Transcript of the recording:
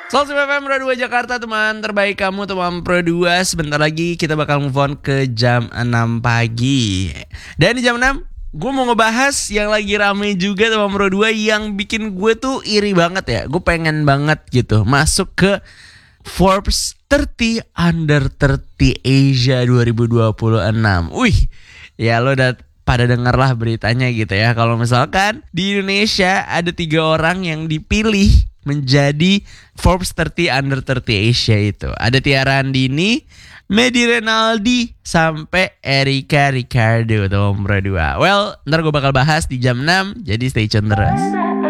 Soul FM Pro 2 Jakarta, teman terbaik kamu, teman Pro 2. Sebentar lagi kita bakal move on ke jam 6 pagi. Dan di jam 6 gue mau ngebahas yang lagi rame juga, teman Pro 2, yang bikin gue tuh iri banget ya. Gue pengen banget gitu masuk ke Forbes 30 Under 30 Asia 2026. Wih, ya lo udah pada denger lah beritanya gitu ya. Kalau misalkan di Indonesia ada 3 orang yang dipilih menjadi Forbes 30 Under 30 Asia itu. Ada Tiara Andini, Medi Renaldi, sampai Erika Ricardo, teman Pro 2. Well, ntar gue bakal bahas di jam 6, jadi stay tune terus.